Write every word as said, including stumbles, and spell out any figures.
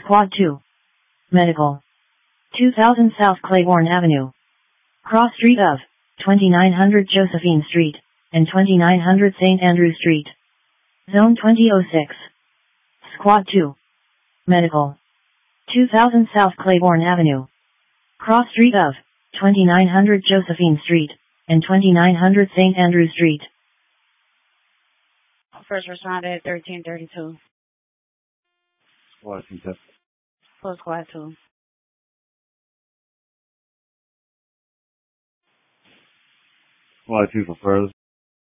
Squad two. Medical. two thousand South Claiborne Avenue. Cross street of twenty-nine hundred Josephine Street and twenty-nine hundred Saint Andrew Street. Zone twenty oh six. Squad two. Medical. two thousand South Claiborne Avenue. Cross street of twenty-nine hundred Josephine Street and twenty-nine hundred Saint Andrew Street. First responder at thirteen thirty-two. Squad two, test. Full squad two. Squad two for further.